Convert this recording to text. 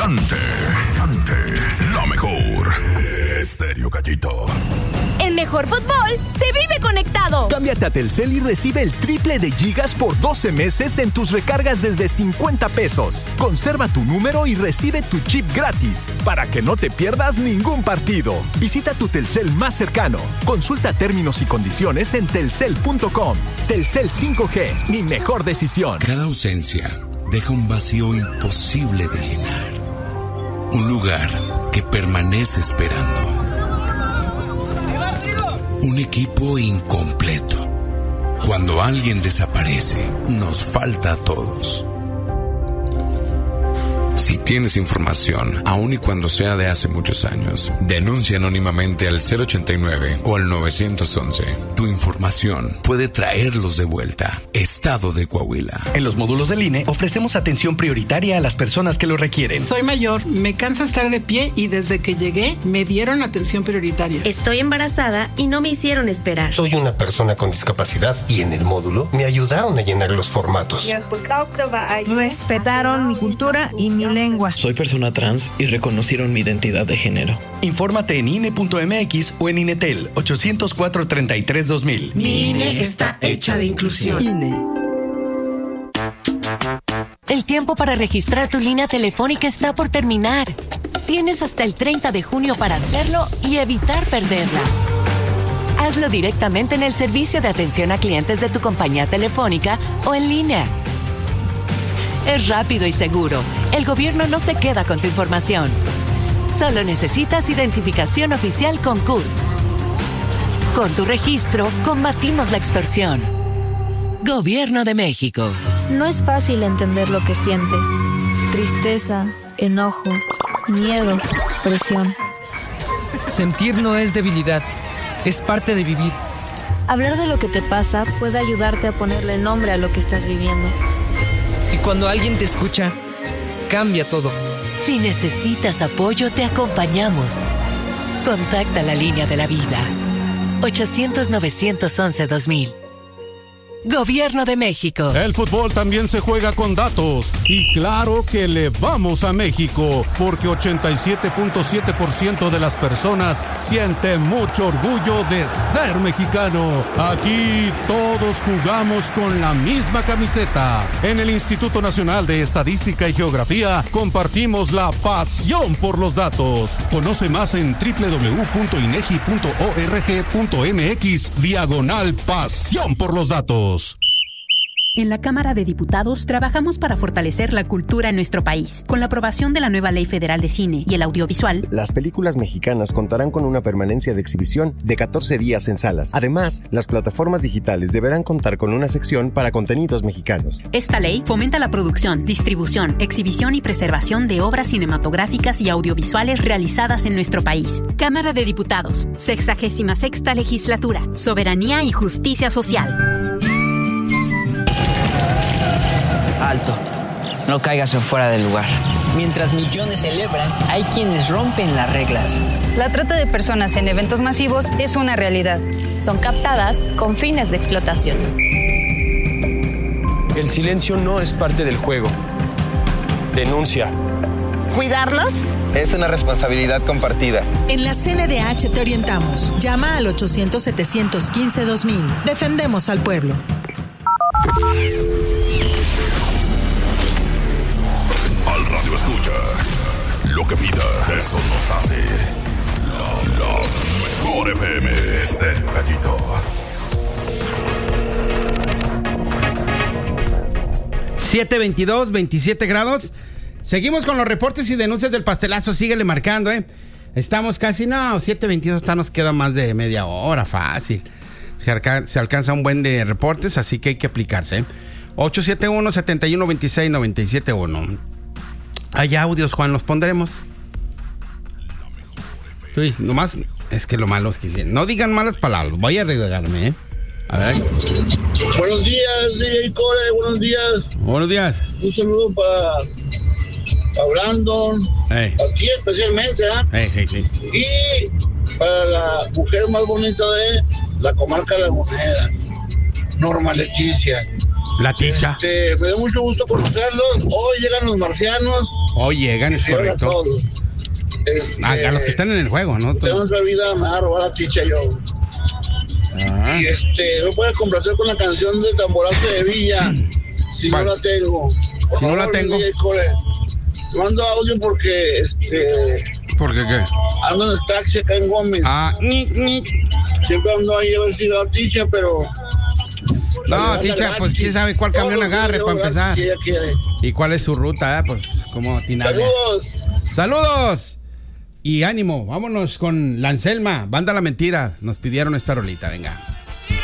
cante, la mejor. Estéreo Gallito. El mejor fútbol se vive conectado. Cámbiate a Telcel y recibe el triple de gigas por 12 meses en tus recargas desde 50 pesos. Conserva tu número y recibe tu chip gratis para que no te pierdas ningún partido. Visita tu Telcel más cercano. Consulta términos y condiciones en telcel.com. Telcel 5G, mi mejor decisión. Cada ausencia deja un vacío imposible de llenar. Un lugar que permanece esperando. Un equipo incompleto. Cuando alguien desaparece, nos falta a todos. Si tienes información, aun y cuando sea de hace muchos años, denuncia anónimamente al 089 o al 911. Tu información puede traerlos de vuelta. Estado de Coahuila. En los módulos del INE ofrecemos atención prioritaria a las personas que lo requieren. Soy mayor, me cansa estar de pie y desde que llegué me dieron atención prioritaria. Estoy embarazada y no me hicieron esperar. Soy una persona con discapacidad y en el módulo me ayudaron a llenar los formatos. Respetaron mi cultura y mi lengua. Soy persona trans y reconocieron mi identidad de género. Infórmate en INE.mx o en INETEL 804-33-2000. Mi INE está hecha de inclusión. INE. El tiempo para registrar tu línea telefónica está por terminar. Tienes hasta el 30 de junio para hacerlo y evitar perderla. Hazlo directamente en el servicio de atención a clientes de tu compañía telefónica o en línea. Es rápido y seguro. El gobierno no se queda con tu información. Solo necesitas identificación oficial con CURP. Con tu registro, combatimos la extorsión. Gobierno de México. No es fácil entender lo que sientes. Tristeza, enojo, miedo, presión. Sentir no es debilidad, es parte de vivir. Hablar de lo que te pasa puede ayudarte a ponerle nombre a lo que estás viviendo. Y cuando alguien te escucha, cambia todo. Si necesitas apoyo, te acompañamos. Contacta la línea de la vida. 800-911-2000. Gobierno de México. El fútbol también se juega con datos. Y claro que le vamos a México, porque 87.7% de las personas sienten mucho orgullo de ser mexicano. Aquí todos jugamos con la misma camiseta. En el Instituto Nacional de Estadística y Geografía compartimos la pasión por los datos. Conoce más en www.inegi.org.mx/pasión por los datos. En la Cámara de Diputados trabajamos para fortalecer la cultura en nuestro país. Con la aprobación de la nueva Ley Federal de Cine y el Audiovisual, las películas mexicanas contarán con una permanencia de exhibición de 14 días en salas. Además, las plataformas digitales deberán contar con una sección para contenidos mexicanos. Esta ley fomenta la producción, distribución, exhibición y preservación de obras cinematográficas y audiovisuales realizadas en nuestro país. Cámara de Diputados, 66ª Legislatura, Soberanía y Justicia Social. Alto, no caigas en fuera del lugar. Mientras millones celebran, hay quienes rompen las reglas. La trata de personas en eventos masivos es una realidad. Son captadas con fines de explotación. El silencio no es parte del juego. Denuncia. ¿Cuidarlos? Es una responsabilidad compartida. En la CNDH te orientamos. Llama al 800-715-2000. Defendemos al pueblo. Al radio escucha. Lo que pida, eso nos hace. La mejor FM. Estéreo Gallito. 7:22, 27 grados. Seguimos con los reportes y denuncias del pastelazo. Síguele marcando, Estamos casi, 7:22, nos queda más de media hora, fácil. Se alcanza un buen de reportes, así que hay que aplicarse, 871-7126-971. Hay audios, Juan, los pondremos. Sí, nomás, es que lo malo es que no digan malas palabras, voy a regalarme, A ver. Buenos días, DJ Core, buenos días. Buenos días. Un saludo para Brandon, a ti especialmente, Sí. Y para la mujer más bonita de la comarca lagunera, Norma Leticia. La ticha. Me da mucho gusto conocerlos. Hoy llegan los marcianos O llegan, es correcto. A todos. A los que están en el juego, ¿no? En nuestra vida me va a robar la ticha yo. Y no puedes complacer con la canción de Tamborazo de Villa si no la tengo. Si no la tengo. Te mando audio porque ¿Por qué qué? Ando en el taxi acá en Gómez. Siempre ando ahí a ver si veo a Ticha, pero no, Ticha, pues quién sabe cuál camión agarre para empezar. Si ella quiere. ¿Y cuál es su ruta? Pues como atinarle. ¡Saludos! Y ánimo, vámonos con la Anselma, Banda La Mentira. Nos pidieron esta rolita, venga.